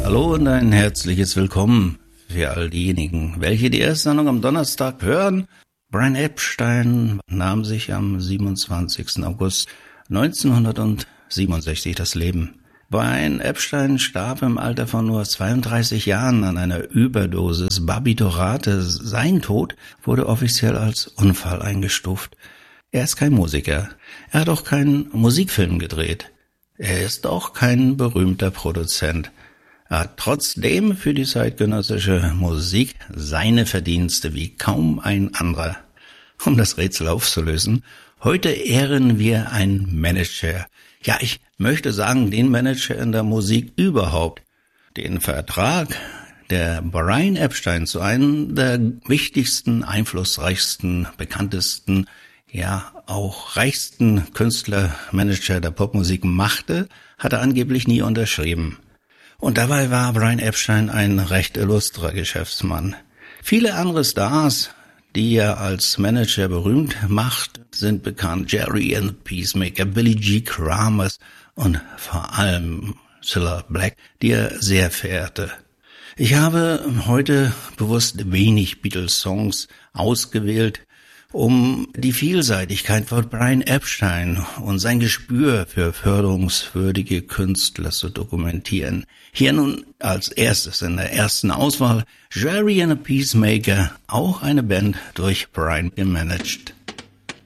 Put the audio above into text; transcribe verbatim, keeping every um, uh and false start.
Hallo und ein herzliches Willkommen für all diejenigen, welche die erste Sendung am Donnerstag hören. Brian Epstein nahm sich am siebenundzwanzigsten August neunzehnhundertsiebenundsechzig das Leben. Brian Epstein starb im Alter von nur zweiunddreißig Jahren an einer Überdosis Barbiturate. Sein Tod wurde offiziell als Unfall eingestuft. Er ist kein Musiker. Er hat auch keinen Musikfilm gedreht. Er ist auch kein berühmter Produzent. Er hat trotzdem für die zeitgenössische Musik seine Verdienste wie kaum ein anderer. Um das Rätsel aufzulösen, heute ehren wir einen Manager. Ja, ich möchte sagen, den Manager in der Musik überhaupt. Den Vertrag der Brian Epstein zu einem der wichtigsten, einflussreichsten, bekanntesten, ja auch reichsten Künstlermanager der Popmusik machte, hat er angeblich nie unterschrieben. Und dabei war Brian Epstein ein recht illustrer Geschäftsmann. Viele andere Stars, die er als Manager berühmt macht, sind bekannt. Jerry and the Peacemaker, Billy G. Kramer und vor allem Cilla Black, die er sehr verehrte. Ich habe heute bewusst wenig Beatles-Songs ausgewählt, um die Vielseitigkeit von Brian Epstein und sein Gespür für förderungswürdige Künstler zu dokumentieren. Hier nun als erstes in der ersten Auswahl Jerry and the Peacemaker, auch eine Band durch Brian gemanagt.